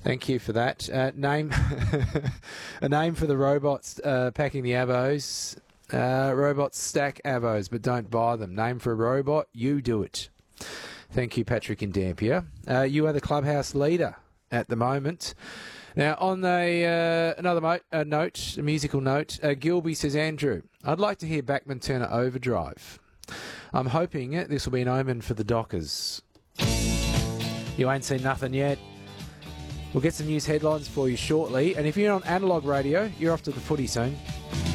Thank you for that. Name a name for the robots packing the Avos. Robots stack Avos, but don't buy them. Name for a robot, you do it. Thank you, Patrick in Dampier. You are the clubhouse leader at the moment. Now, on another note, a musical note, Gilby says, Andrew, I'd like to hear Bachman Turner Overdrive. I'm hoping this will be an omen for the Dockers. You ain't seen nothing yet. We'll get some news headlines for you shortly. And if you're on analog radio, you're off to the footy soon.